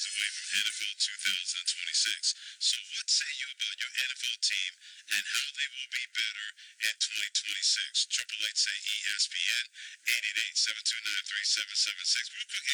away from NFL 2026. So what say you about your NFL team and how they will be better in 2026? Triple Eight say ESPN 888-729-3776. Real quick,